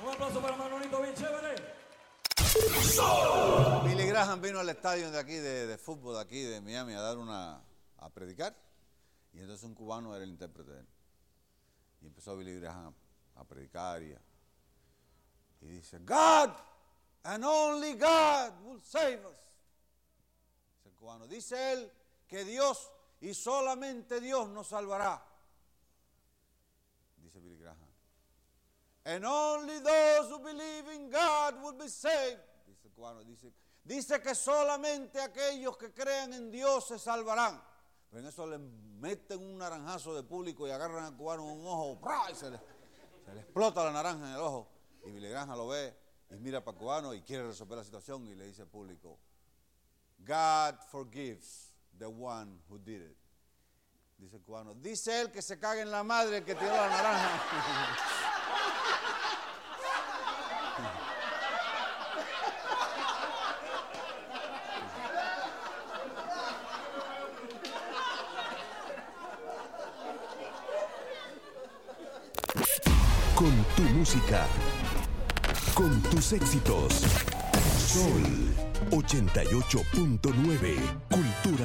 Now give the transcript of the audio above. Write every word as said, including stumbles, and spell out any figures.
Un aplauso para Manolito, bien chévere. Billy Graham vino al estadio de aquí, de, de fútbol de aquí, de Miami, a dar una, a predicar. Y entonces un cubano era el intérprete de él. Y empezó Billy Graham a predicar y, a, y dice, God and only God will save us. Dice el cubano, dice él que Dios y solamente Dios nos salvará. Dice Billy Graham. And only those who believe in God will be saved. Dice el cubano, dice, dice que solamente aquellos que crean en Dios se salvarán. Pero en eso le meten un naranjazo de público y agarran al cubano un ojo, ¡prá! Y se le, se le explota la naranja en el ojo. Y Billy Graham lo ve y mira para el cubano y quiere resolver la situación y le dice al público, God forgives the one who did it. Dice el cubano, dice él que se cague en la madre el que tiró la naranja. Con tu música, con tus éxitos. Sol ochenta y ocho punto nueve, Cultura.